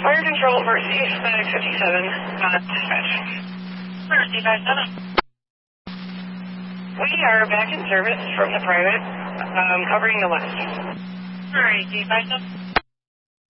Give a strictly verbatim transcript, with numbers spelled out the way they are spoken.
Fire control, Mercy, Medic fifty-seven, uh, dispatch. Mercy, five seven. We are back in service from the private, um, covering the west. Mercy, five seven.